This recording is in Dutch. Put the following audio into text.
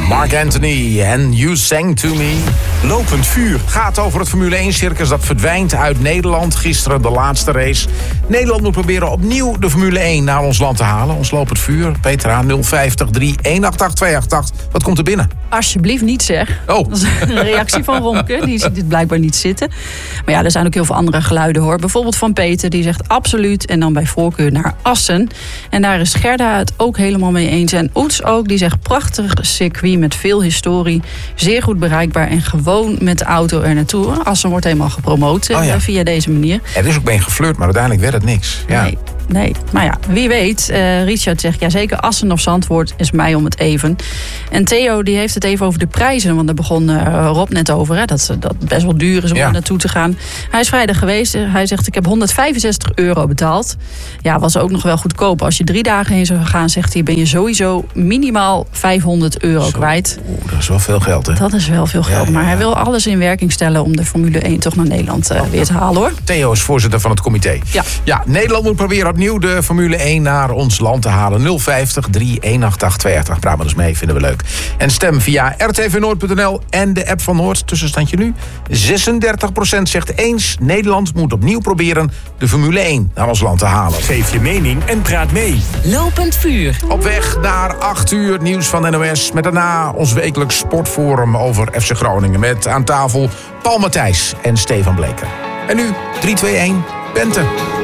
Mark Anthony en You Sang To Me. Lopend vuur. Gaat over het Formule 1-circus dat verdwijnt uit Nederland. Gisteren de laatste race. Nederland moet proberen opnieuw de Formule 1 naar ons land te halen. Ons lopend vuur, Petra, 050 318 288. Wat komt er binnen? Alsjeblieft niet, zeg. Oh. Dat is een reactie van Romke. Die ziet dit blijkbaar niet zitten. Maar ja, er zijn ook heel veel andere geluiden, hoor. Bijvoorbeeld van Peter, die zegt absoluut. En dan bij voorkeur naar Assen. En daar is Gerda het ook helemaal mee eens. En Oets ook, die zegt prachtig circuit met veel historie. Zeer goed bereikbaar en gewoon met de auto er naartoe. Assen wordt helemaal gepromoot via deze manier. Er is ook mee geflirt, maar uiteindelijk werd het niks. Ja. Nee, maar ja, wie weet. Richard zegt, ja zeker Assen of Zandvoort is mij om het even. En Theo die heeft het even over de prijzen. Want daar begon Rob net over. Hè, dat het best wel duur is om er naartoe te gaan. Hij is vrijdag geweest. Hij zegt, ik heb €165 betaald. Ja, was ook nog wel goedkoop. Als je 3 dagen heen zou gaan, zegt hij, ben je sowieso minimaal €500 kwijt. Dat is wel veel geld, hè? Dat is wel veel geld. Maar hij wil alles in werking stellen om de Formule 1 toch naar Nederland weer te halen, hoor. Theo is voorzitter van het comité. Ja, Nederland moet proberen opnieuw de Formule 1 naar ons land te halen. 050 318 288. Praat maar eens mee, vinden we leuk. En stem via rtvnoord.nl en de app van Noord. Tussenstandje nu. 36% zegt eens. Nederland moet opnieuw proberen de Formule 1 naar ons land te halen. Geef je mening en praat mee. Lopend vuur. Op weg naar 8 uur nieuws van NOS. Met daarna ons wekelijks sportforum over FC Groningen. Met aan tafel Paul Matthijs en Stefan Bleker. En nu 3, 2, 1, Bente.